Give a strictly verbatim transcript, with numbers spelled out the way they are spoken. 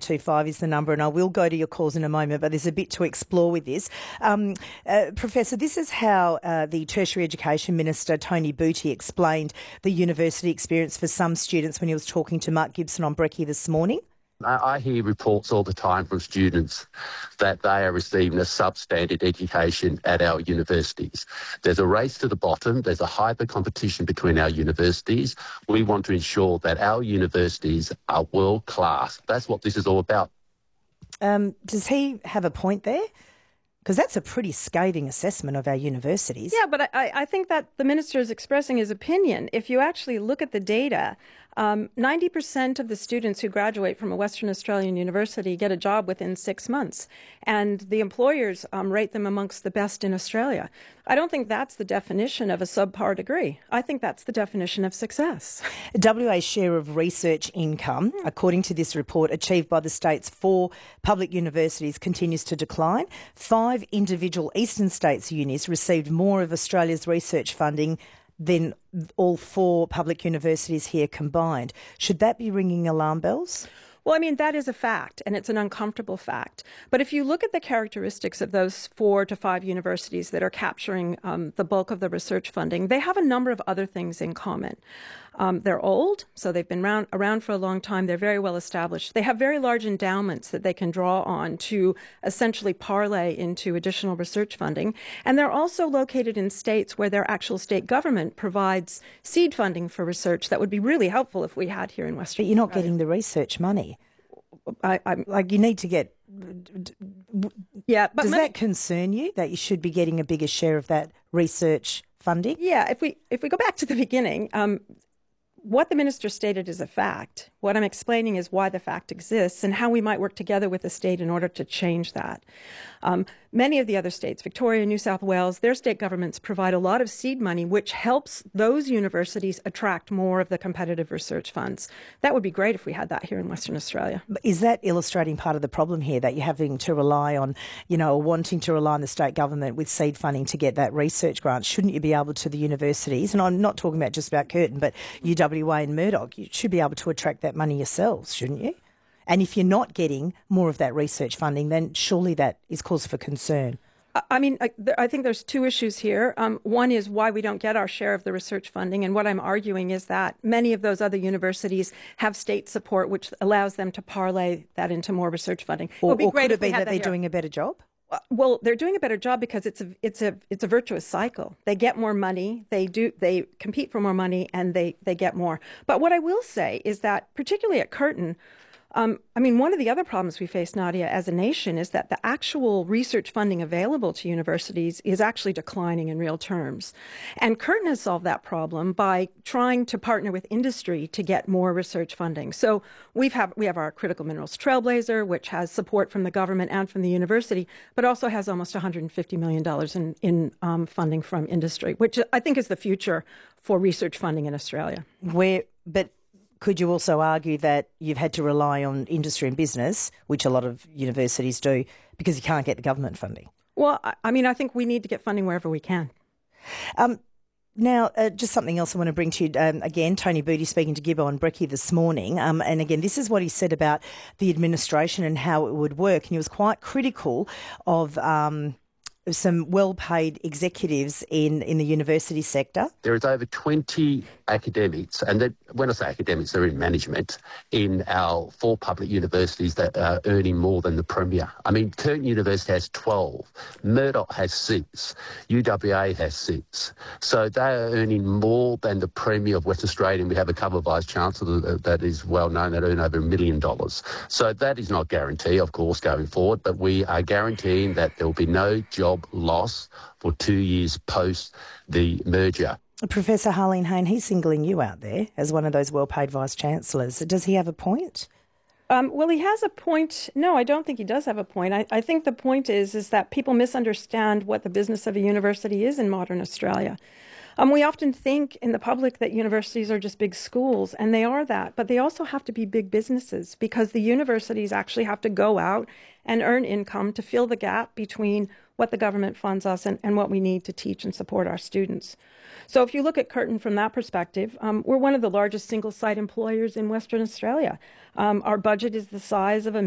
two five is the number, and I will go to your calls in a moment, but there's a bit to explore with this. Um, uh, Professor, this is how uh, the Tertiary Education Minister, Tony Butty, explained the university experience for some students when he was talking to Mark Gibson on Brekkie this morning. I hear reports all the time from students that they are receiving a substandard education at our universities. There's a race to the bottom. There's a hyper competition between our universities. We want to ensure that our universities are world class. That's what this is all about. Um, does he have a point there? Because that's a pretty scathing assessment of our universities. Yeah, but I, I think that the minister is expressing his opinion. If you actually look at the data, um, ninety percent of the students who graduate from a Western Australian university get a job within six months. And the employers um, rate them amongst the best in Australia. I don't think that's the definition of a subpar degree. I think that's the definition of success. W A's share of research income, according to this report, achieved by the state's four public universities continues to decline. Five individual eastern states' unis received more of Australia's research funding than all four public universities here combined. Should that be ringing alarm bells? Well, I mean, that is a fact, and it's an uncomfortable fact. But if you look at the characteristics of those four to five universities that are capturing um, the bulk of the research funding, they have a number of other things in common. Um, they're old, so they've been around, around for a long time. They're very well established. They have very large endowments that they can draw on to essentially parlay into additional research funding. And they're also located in states where their actual state government provides seed funding for research that would be really helpful if we had here in Western But you're not Australia. getting the research money. I, I'm, Like, you need to get... yeah, but Does money, that concern you, that you should be getting a bigger share of that research funding? Yeah, if we if we go back to the beginning, um, what the minister stated is a fact. What I'm explaining is why the fact exists and how we might work together with the state in order to change that. Um, many of the other states, Victoria, New South Wales, their state governments provide a lot of seed money, which helps those universities attract more of the competitive research funds. That would be great if we had that here in Western Australia. Is that illustrating part of the problem here, that you're having to rely on, you know, or wanting to rely on the state government with seed funding to get that research grant? Shouldn't you be able to, the universities, and I'm not talking about just about Curtin, but U W A and Murdoch, you should be able to attract that money yourselves, shouldn't you? And if you're not getting more of that research funding, then surely that is cause for concern. I mean, I, I think there's two issues here. Um, one is why we don't get our share of the research funding. And what I'm arguing is that many of those other universities have state support, which allows them to parlay that into more research funding. Or, it would be or great could if it be we had that they're here. doing a better job? Well, they're doing a better job because it's a it's a it's a virtuous cycle. They get more money, they do they compete for more money, and they they get more. But what I will say is that, particularly at Curtin, Um, I mean, one of the other problems we face, Nadia, as a nation is that the actual research funding available to universities is actually declining in real terms. And Curtin has solved that problem by trying to partner with industry to get more research funding. So we've have, we have our Critical Minerals Trailblazer, which has support from the government and from the university, but also has almost one hundred fifty million dollars in, in um, funding from industry, which I think is the future for research funding in Australia. Where, but... Could you also argue that you've had to rely on industry and business, which a lot of universities do, because you can't get the government funding? Well, I mean, I think we need to get funding wherever we can. Um, now, uh, just something else I want to bring to you. Um, again, Tony Butty speaking to Gibbo on Brekkie this morning. Um, and again, this is what he said about the administration and how it would work. And he was quite critical of... Um, some well-paid executives in, in the university sector. There is over twenty academics, and they, when I say academics, they're in management, in our four public universities that are earning more than the Premier. I mean, Curtin University has twelve, Murdoch has six, U W A has six. So they are earning more than the Premier of Western Australia, and we have a couple of Vice-Chancellors that is well known that earn over a million dollars. So that is not guarantee, of course, going forward, but we are guaranteeing that there will be no job loss for two years post the merger. Professor Harleen Hayne, he's singling you out there as one of those well-paid Vice-Chancellors. Does he have a point? Um, well, he has a point. No, I don't think he does have a point. I, I think the point is, is that people misunderstand what the business of a university is in modern Australia. Um, we often think in the public that universities are just big schools, and they are that, but they also have to be big businesses because the universities actually have to go out and earn income to fill the gap between what the government funds us and, and what we need to teach and support our students. So if you look at Curtin from that perspective, um, we're one of the largest single-site employers in Western Australia. Um, our budget is the size of a